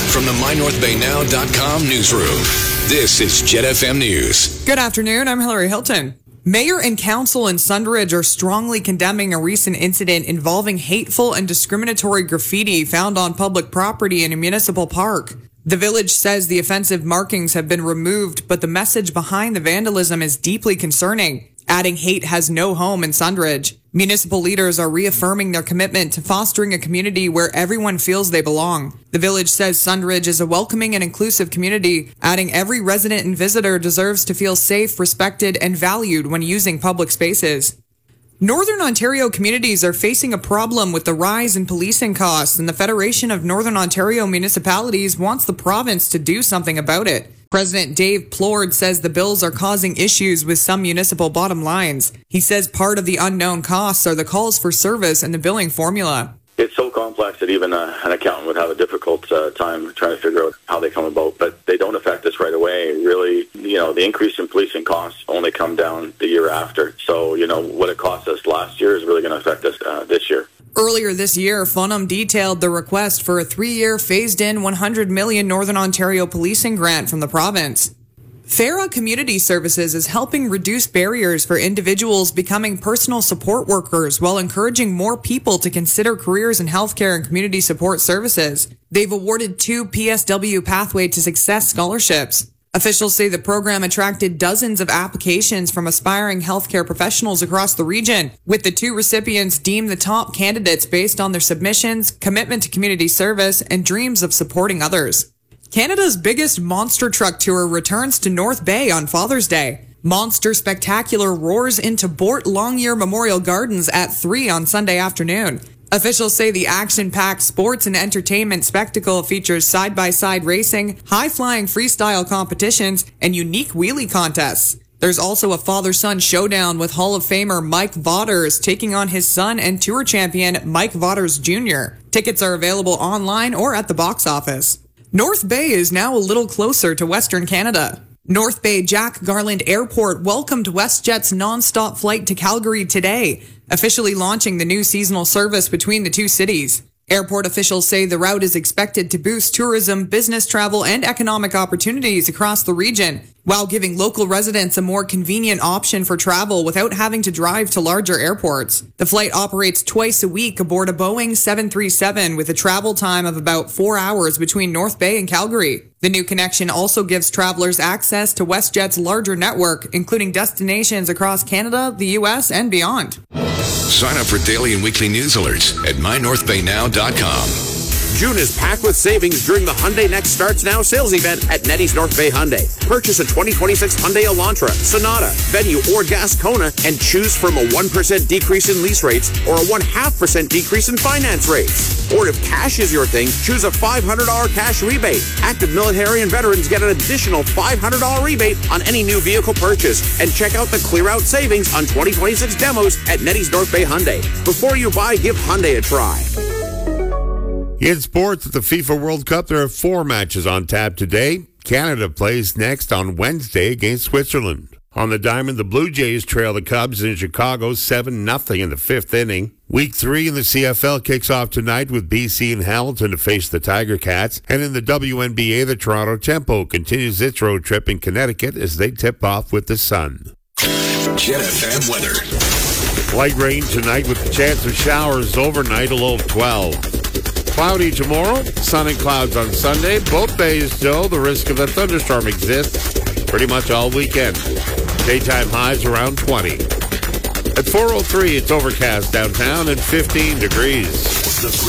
From the MyNorthBayNow.com newsroom, this is Jet FM News. Good afternoon, I'm Hillary Hilton. Mayor and council in Sundridge are strongly condemning a recent incident involving hateful and discriminatory graffiti found on public property in a municipal park. The village says the offensive markings have been removed, but the message behind the vandalism is deeply concerning, adding hate has no home in Sundridge. Municipal leaders are reaffirming their commitment to fostering a community where everyone feels they belong. The village says Sundridge is a welcoming and inclusive community, adding every resident and visitor deserves to feel safe, respected, and valued when using public spaces. Northern Ontario communities are facing a problem with the rise in policing costs, and the Federation of Northern Ontario Municipalities wants the province to do something about it. President Dave Plord says the bills are causing issues with some municipal bottom lines. He says part of the unknown costs are the calls for service and the billing formula. It's so complex that even an accountant would have a difficult time trying to figure out how they come about, but they don't affect us right away. Really, the increase in policing costs only come down the year after. So, what it cost us last year is really going to affect us this year. Earlier this year, Funham detailed the request for a 3-year phased-in $100 million Northern Ontario policing grant from the province. Farah Community Services is helping reduce barriers for individuals becoming personal support workers while encouraging more people to consider careers in healthcare and community support services. They've awarded 2 PSW Pathway to Success scholarships. Officials say the program attracted dozens of applications from aspiring healthcare professionals across the region, with the 2 recipients deemed the top candidates based on their submissions, commitment to community service, and dreams of supporting others. Canada's biggest monster truck tour returns to North Bay on Father's Day. Monster Spectacular roars into Bort Longyear Memorial Gardens at 3 on Sunday afternoon. Officials say the action-packed sports and entertainment spectacle features side-by-side racing, high-flying freestyle competitions, and unique wheelie contests. There's also a father-son showdown with Hall of Famer Mike Vaughters taking on his son and tour champion Mike Vaughters Jr. Tickets are available online or at the box office. North Bay is now a little closer to Western Canada. North Bay Jack Garland Airport welcomed WestJet's non-stop flight to Calgary today, officially launching the new seasonal service between the 2 cities. Airport officials say the route is expected to boost tourism, business travel, and economic opportunities across the region, while giving local residents a more convenient option for travel without having to drive to larger airports. The flight operates twice a week aboard a Boeing 737 with a travel time of about 4 hours between North Bay and Calgary. The new connection also gives travelers access to WestJet's larger network, including destinations across Canada, the U.S., and beyond. Sign up for daily and weekly news alerts at MyNorthBayNow.com. June is packed with savings during the Hyundai Next Starts Now sales event at Nettie's North Bay Hyundai. Purchase a 2026 Hyundai Elantra, Sonata, Venue, or Gascona and choose from a 1% decrease in lease rates or a 0.5% decrease in finance rates. Or if cash is your thing, choose a $500 cash rebate. Active military and veterans get an additional $500 rebate on any new vehicle purchase. And check out the clear out savings on 2026 demos at Nettie's North Bay Hyundai. Before you buy, give Hyundai a try. In sports at the FIFA World Cup, there are 4 matches on tap today. Canada plays next on Wednesday against Switzerland. On the diamond, the Blue Jays trail the Cubs in Chicago 7-0 in the 5th inning. Week 3 in the CFL kicks off tonight with BC and Hamilton to face the Tiger Cats. And in the WNBA, the Toronto Tempo continues its road trip in Connecticut as they tip off with the Sun. Jet FM weather. Light rain tonight with the chance of showers overnight, a low of 12. Cloudy tomorrow, sun and clouds on Sunday. Both days, though, the risk of a thunderstorm exists pretty much all weekend. Daytime highs around 20. At 4:03, it's overcast downtown and 15 degrees.